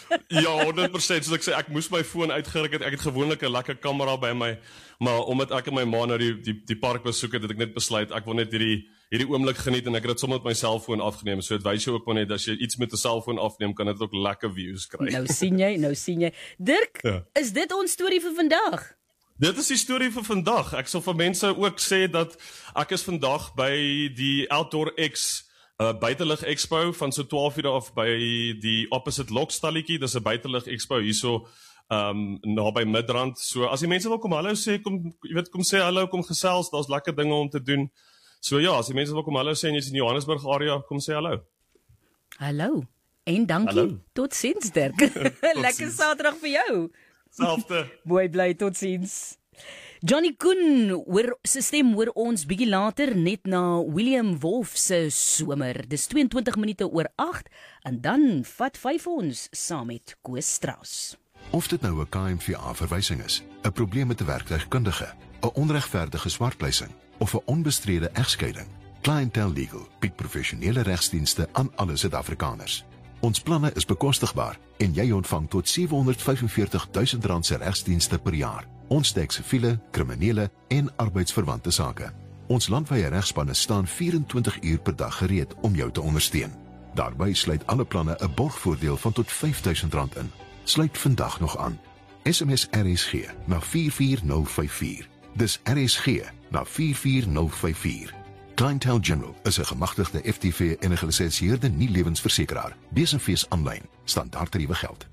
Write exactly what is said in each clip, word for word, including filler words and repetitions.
Ja, honderd persent, soos ek sê, ek moes my foon uitgeruk het, ek het gewoonlik 'n lekker kamera by my, maar omdat ek en my ma nou die, die, die park besoek het, het ek net besluit, ek wil net hierdie, hierdie oomblik geniet, en ek het dit sommer met my selfoon afgeneem, so het wys jou ook maar net, as jy iets met 'n selfoon afneem, kan dit ook lekker views kry. Nou sien jy, nou sien jy. Dirk, Ja. is dit ons storie vir vandag? Dit is die storie vir vandag. Ek sal vir mense ook sê dat ek is vandag by die Outdoor X uh, buitelug expo van so twaalf uur af by die Opposite Lock stalletjie. Dis 'n buitelug expo hierso um, naby Midrand. So as die mense wil kom hallo sê, kom jy weet kom sê hallo, kom gesels, daar's lekker dinge om te doen. So ja, as die mense wil kom hallo sê en jy's in die Johannesburg area, kom sê hallo. Hallo. En dankie. Hallo. Tot sins, Dirk. Lekker Saterdag vir jou. Selfde. Mooi bly, tot ziens. Johnny Koen, hoor sy stem hoor ons bietjie later net na William Wolf se somer. Dis tweeëntwintig minute oor agt en dan vat vyf ons saam met Koos Strauss. Of dit nou 'n K M V A-verwysing is, 'n probleem met 'n werktuigkundige, 'n onregverdige swartpleising of 'n onbestrede egskeiding, Clientele Legal bied professionele regsdienste aan alle Suid-Afrikaners. Ons planne is bekostigbaar en jy ontvang tot sewehonderdvyfenveertig duisend rand se regsdienste per jaar. Ons dek siviele, kriminele en arbeidsverwante sake. Ons landwyse regspanne staan vyf-en-twintig uur per dag gereed om jou te ondersteun. Daarby sluit alle planne 'n borgvoordeel van tot vyf duisend rand in. Sluit vandag nog aan. S M S R S G na vier vier nul vyf vier. Dis R S G na vier vier nul vyf vier. Clientele General is 'n gemagtigde F T V en 'n gelisensieerde nie-lewensversekeraar. Besenfees aanlyn. Standaardtariewe geld.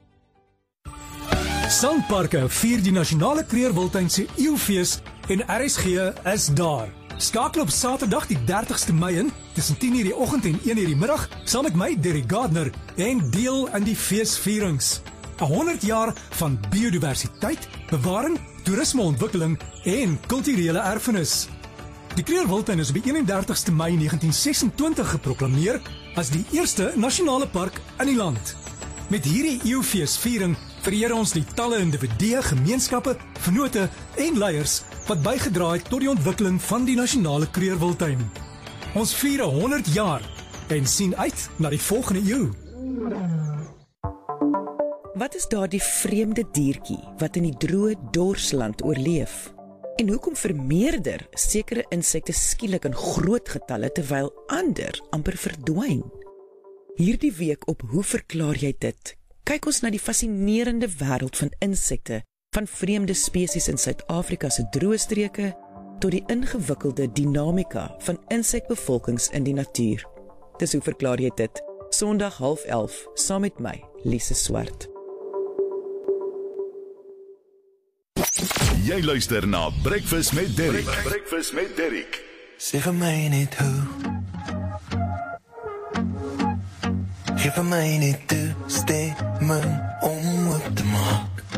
Sandparke vier die nasionale Kreerwiltuin se eeufees en R S G is daar. Skakel op Saterdag die dertigste Mei in tussen tien uur die oggend en een uur die middag saam met my Derek Gardner en deel in die feesvierings. honderd jaar van biodiversiteit, bewaring, toerismeontwikkeling en kulturele erfenis. Die Kreerwiltuin is op die eenendertigste Mei negentien sesentwintig geproklameer as die eerste nasionale park in die land. Met hierdie eeufeesviering vereer ons die talle individue, gemeenskappe, vennote en leiers wat bygedra het tot die ontwikkeling van die nasionale Kreerwiltuin. Ons vier honderd jaar en sien uit na die volgende eeu. Wat is daardie vreemde diertjie wat in die droë dorsland oorleef? En hoekom vermeerder sekere insekte skielik in groot getalle terwyl ander amper verdwyn? Hierdie week op Hoe verklaar jy dit? Kyk ons na die fascinerende wêreld van insekte, van vreemde spesies in Suid-Afrika se droë streke tot die ingewikkelde dinamika van insekbevolkings in die natuur. Dis Hoe verklaar jy dit? Sondag half elf, saam met my, Lise Swart. Jy luister na Breakfast met Derrick. Breakfast met Derrick. Sê vir my net hoe. Geef vir my net toe stemme om op te maak.